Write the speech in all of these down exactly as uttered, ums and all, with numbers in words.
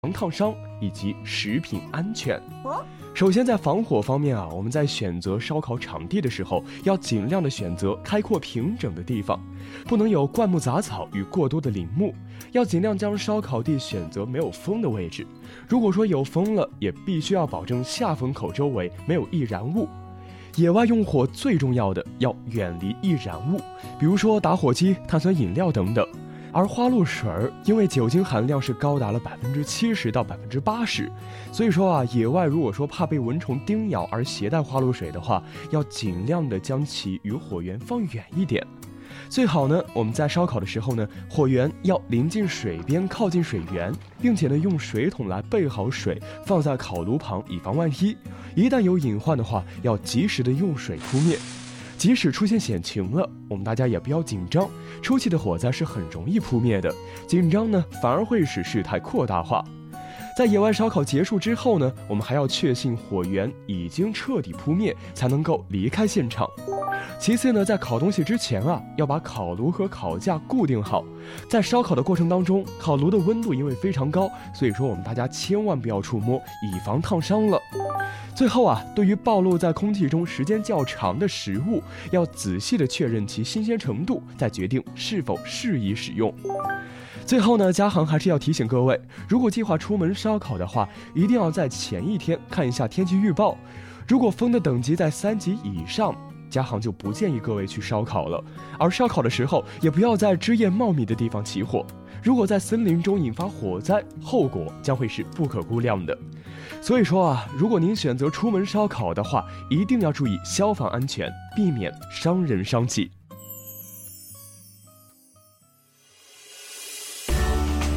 防烫伤以及食品安全。首先在防火方面啊，我们在选择烧烤场地的时候，要尽量的选择开阔平整的地方，不能有灌木杂草与过多的林木，要尽量将烧烤地选择没有风的位置。如果说有风了，也必须要保证下风口周围没有易燃物。野外用火最重要的要远离易燃物，比如说打火机、碳酸饮料等等。而花露水儿因为酒精含量是高达了百分之七十到百分之八十，所以说啊，野外如果说怕被蚊虫叮咬而携带花露水的话，要尽量的将其与火源放远一点。最好呢，我们在烧烤的时候呢，火源要临近水边，靠近水源，并且呢，用水桶来备好水，放在烤炉旁，以防万一。一旦有隐患的话，要及时的用水扑灭。即使出现险情了，我们大家也不要紧张，初期的火灾是很容易扑灭的，紧张呢反而会使事态扩大化。在野外烧烤结束之后呢，我们还要确信火源已经彻底扑灭，才能够离开现场。其次呢，在烤东西之前啊，要把烤炉和烤架固定好。在烧烤的过程当中，烤炉的温度因为非常高，所以说我们大家千万不要触摸，以防烫伤了。最后啊，对于暴露在空气中时间较长的食物，要仔细的确认其新鲜程度，再决定是否适宜使用。最后呢，嘉航还是要提醒各位，如果计划出门烧烤的话，一定要在前一天看一下天气预报。如果风的等级在三级以上，嘉航就不建议各位去烧烤了。而烧烤的时候，也不要在枝叶茂密的地方起火，如果在森林中引发火灾，后果将会是不可估量的。所以说啊，如果您选择出门烧烤的话，一定要注意消防安全，避免伤人伤己。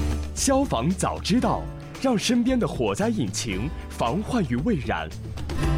消防早知道，让身边的火灾引擎防患于未然。